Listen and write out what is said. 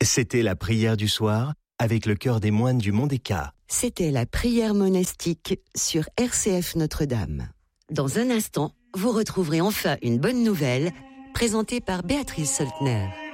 C'était la prière du soir avec le chœur des moines du Mont des Cats. C'était la prière monastique sur RCF Notre-Dame. Dans un instant, vous retrouverez enfin une bonne nouvelle présentée par Béatrice Soltner.